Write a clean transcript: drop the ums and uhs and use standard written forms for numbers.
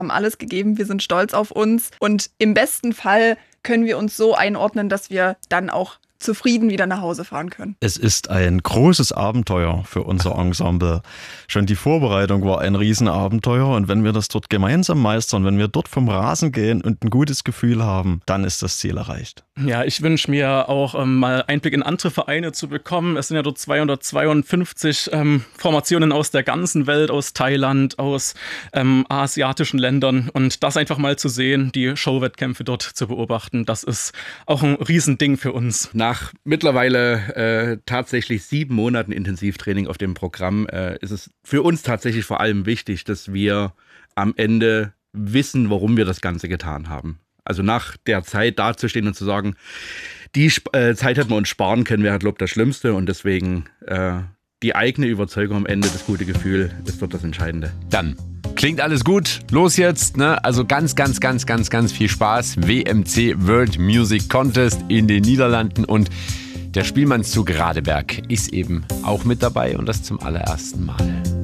haben alles gegeben, wir sind stolz auf uns und im besten Fall können wir uns so einordnen, dass wir dann auch zufrieden wieder nach Hause fahren können. Es ist ein großes Abenteuer für unser Ensemble. Schon die Vorbereitung war ein Riesenabenteuer und wenn wir das dort gemeinsam meistern, wenn wir dort vom Rasen gehen und ein gutes Gefühl haben, dann ist das Ziel erreicht. Ja, ich wünsche mir auch mal Einblick in andere Vereine zu bekommen. Es sind ja dort 252 Formationen aus der ganzen Welt, aus Thailand, aus asiatischen Ländern und das einfach mal zu sehen, die Showwettkämpfe dort zu beobachten, das ist auch ein Riesending für uns. Nach mittlerweile tatsächlich 7 Monaten Intensivtraining auf dem Programm ist es für uns tatsächlich vor allem wichtig, dass wir am Ende wissen, warum wir das Ganze getan haben. Also nach der Zeit dazustehen und zu sagen, die Zeit hätten wir uns sparen können, wäre, glaube ich, das Schlimmste und deswegen die eigene Überzeugung am Ende, das gute Gefühl, ist dort das Entscheidende. Dann klingt alles gut. Los jetzt, ne? Also ganz viel Spaß. WMC World Music Contest in den Niederlanden und der Spielmannszug Radeberg ist eben auch mit dabei und das zum allerersten Mal.